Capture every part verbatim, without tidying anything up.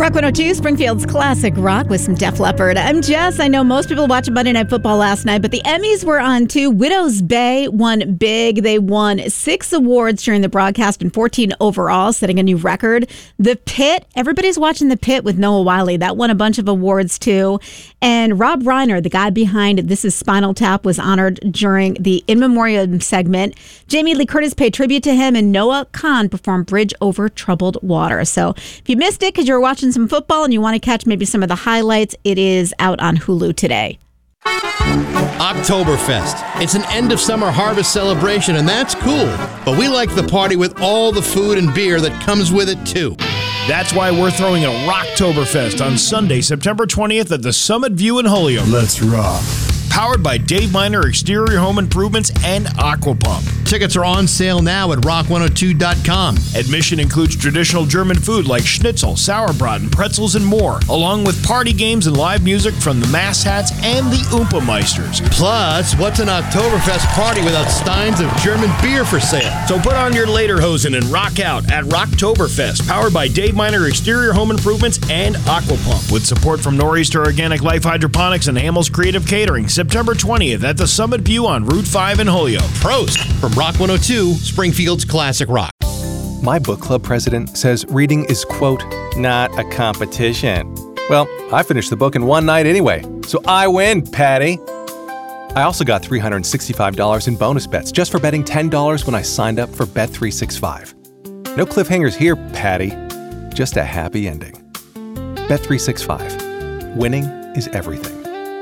Rock one oh two, Springfield's classic rock with some Def Leppard. I'm Jess. I know most people watched Monday Night Football last night, but the Emmys were on too. Widows Bay won big. They won six awards during the broadcast and fourteen overall, setting a new record. The Pit, everybody's watching The Pit with Noah Wyle. That won a bunch of awards too. And Rob Reiner, the guy behind This Is Spinal Tap, was honored during the In Memoriam segment. Jamie Lee Curtis paid tribute to him, and Noah Khan performed Bridge Over Troubled Water. So if you missed it because you were watching some football and you want to catch maybe some of the highlights, it is out on Hulu today. Oktoberfest. It's an end of summer harvest celebration, and that's cool. But we like the party with all the food and beer that comes with it, too. That's why we're throwing a Rocktoberfest on Sunday, September twentieth at the Summit View in Holyoke. Let's rock. Powered by Dave Miner Exterior Home Improvements and Aquapump. Tickets are on sale now at rock one oh two dot com. Admission includes traditional German food like schnitzel, sauerbraten, pretzels, and more, along with party games and live music from the Mass Hats and the Oompa Meisters. Plus, what's an Oktoberfest party without steins of German beer for sale? So put on your lederhosen and rock out at Rocktoberfest, powered by Dave Miner Exterior Home Improvements and Aquapump, with support from Nor'easter Organic Life Hydroponics and Hamels Creative Catering. September twentieth at the Summit View on Route five in Holyoke. Prost from Rock one oh two, Springfield's classic rock. My book club president says reading is, quote, not a competition. Well, I finished the book in one night anyway, so I win, Patty. I also got three hundred sixty-five dollars in bonus bets just for betting ten dollars when I signed up for Bet three sixty-five. No cliffhangers here, Patty. Just a happy ending. Bet three sixty-five. Winning is everything.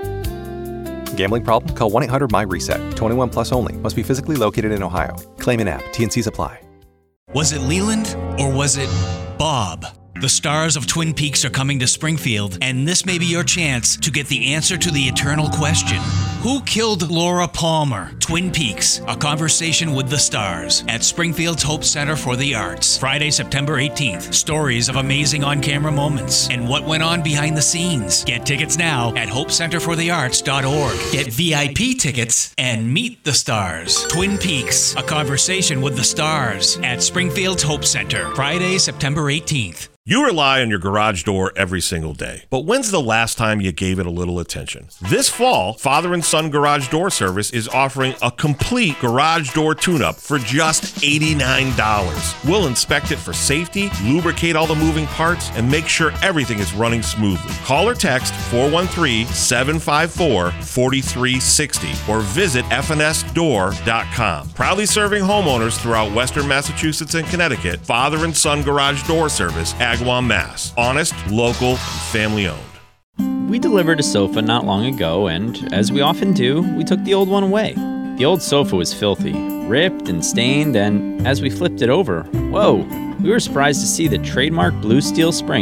Gambling problem? Call one eight hundred M Y reset. twenty-one plus only. Must be physically located in Ohio. Claim in app. T and C's apply. Was it Leland or was it Bob? The stars of Twin Peaks are coming to Springfield, and this may be your chance to get the answer to the eternal question. Who killed Laura Palmer? Twin Peaks, a conversation with the stars at Springfield's Hope Center for the Arts. Friday, September eighteenth. Stories of amazing on-camera moments and what went on behind the scenes. Get tickets now at hope center for the arts dot org. Get V I P tickets and meet the stars. Twin Peaks, a conversation with the stars at Springfield's Hope Center. Friday, September eighteenth. You rely on your garage door every single day, but when's the last time you gave it a little attention? This fall, Father and Son Garage Door Service is offering a complete garage door tune-up for just eighty-nine dollars. We'll inspect it for safety, lubricate all the moving parts, and make sure everything is running smoothly. Call or text four one three, seven five four, four three six zero or visit f n s door dot com. Proudly serving homeowners throughout Western Massachusetts and Connecticut, Father and Son Garage Door Service, Agawam, Mass. Honest, local, and family owned. We delivered a sofa not long ago, and as we often do, we took the old one away. The old sofa was filthy, ripped and stained, and as we flipped it over, whoa, we were surprised to see the trademark blue steel spring